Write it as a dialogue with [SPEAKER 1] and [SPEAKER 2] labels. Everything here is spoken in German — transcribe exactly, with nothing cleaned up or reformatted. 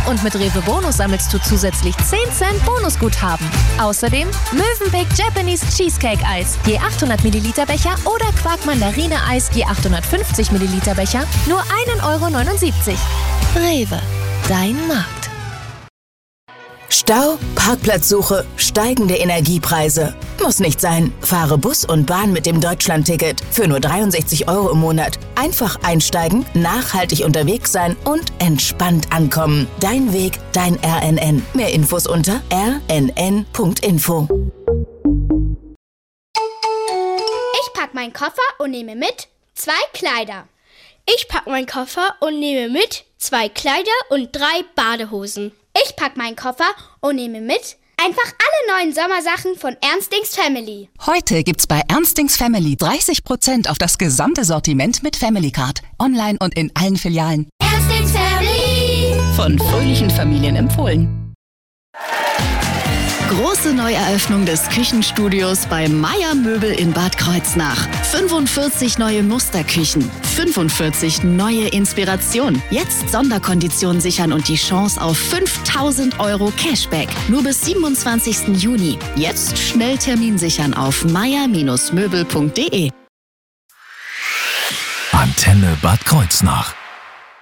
[SPEAKER 1] Und mit Rewe Bonus sammelst du zusätzlich zehn Cent Bonusguthaben. Außerdem Mövenpick Japanese Cheesecake Eis, je achthundert Milliliter Becher oder Quark Mandarine Eis, je achthundertfünfzig Milliliter Becher, nur ein Euro neunundsiebzig. Rewe, dein Markt.
[SPEAKER 2] Stau, Parkplatzsuche, steigende Energiepreise. Muss nicht sein. Fahre Bus und Bahn mit dem Deutschlandticket für nur dreiundsechzig Euro im Monat. Einfach einsteigen, nachhaltig unterwegs sein und entspannt ankommen. Dein Weg, dein R N N. Mehr Infos unter r n n punkt info.
[SPEAKER 3] Ich pack meinen Koffer und nehme mit zwei Kleider.
[SPEAKER 4] Ich pack meinen Koffer und nehme mit zwei Kleider und drei Badehosen.
[SPEAKER 3] Ich pack meinen Koffer und nehme mit einfach alle neuen Sommersachen von Ernstings Family.
[SPEAKER 5] Heute gibt's bei Ernstings Family dreißig Prozent auf das gesamte Sortiment mit Family Card. Online und in allen Filialen.
[SPEAKER 3] Ernstings Family!
[SPEAKER 5] Von fröhlichen Familien empfohlen.
[SPEAKER 6] Große Neueröffnung des Küchenstudios bei Meier Möbel in Bad Kreuznach. fünfundvierzig neue Musterküchen, fünfundvierzig neue Inspirationen. Jetzt Sonderkonditionen sichern und die Chance auf fünftausend Euro Cashback. Nur bis siebenundzwanzigsten Juni. Jetzt schnell Termin sichern auf meier Möbel punkt de.
[SPEAKER 7] Antenne Bad Kreuznach.